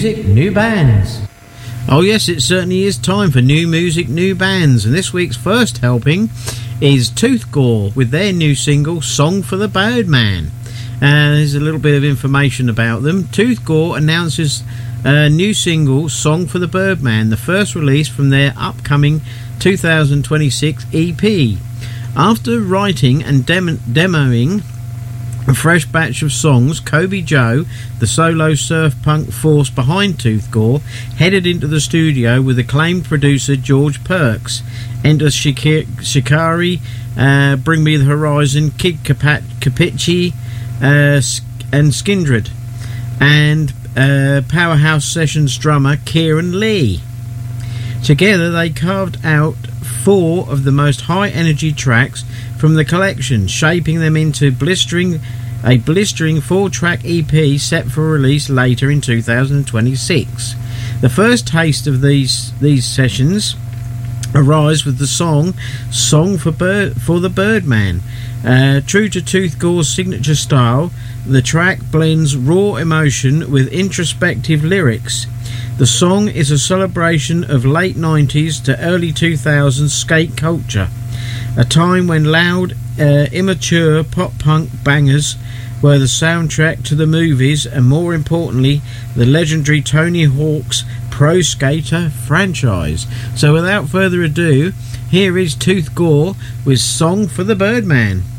music, new bands. Oh yes, it certainly is time for new music, new bands, and this week's first helping is Toothgore with their new single, Song for the Birdman. There's a little bit of information about them. Toothgore announces a new single, Song for the Birdman, the first release from their upcoming 2026 EP. After writing and demoing a fresh batch of songs, Kobe Joe, the solo surf punk force behind Toothgore, headed into the studio with acclaimed producer George Perks. Enter Shikari, Bring Me the Horizon, Kid Capici, and Skindred, and Powerhouse Sessions drummer Kieran Lee. Together they carved out 4 of the most high-energy tracks from the collection, shaping them into a blistering 4-track EP set for release later in 2026. The first taste of these sessions arrives with the song for the Birdman. True to Toothgore's signature style, the track blends raw emotion with introspective lyrics. The song is a celebration of late 90s to early 2000s skate culture, a time when loud, immature pop-punk bangers were the soundtrack to the movies and, more importantly, the legendary Tony Hawk's Pro Skater franchise. So without further ado, here is Toothgore with Song for the Birdman.